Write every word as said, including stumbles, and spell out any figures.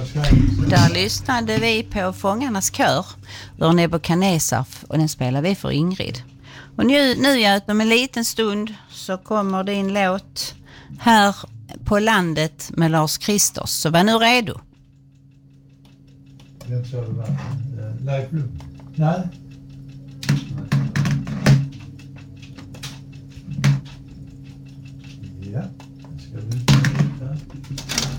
Där lyssnade vi på Fångarnas kör ur Nebukadnesar och den spelar vi för Ingrid. Och nu, nu Göte, om en liten stund så kommer din låt Här på landet med Lars Kristers. Så var nu redo. Jag tror det var Leif Lund. Nej. Ja, ska vi ta